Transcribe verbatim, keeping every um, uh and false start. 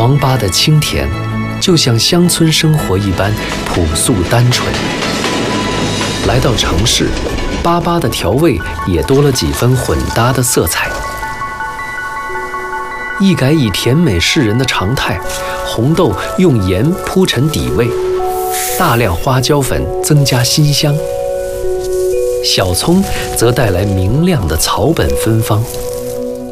黄粑的清甜，就像乡村生活一般朴素单纯。来到城市，粑粑的调味也多了几分混搭的色彩。一改以甜美示人的常态，红豆用盐铺陈底味，大量花椒粉增加辛香，小葱则带来明亮的草本芬芳。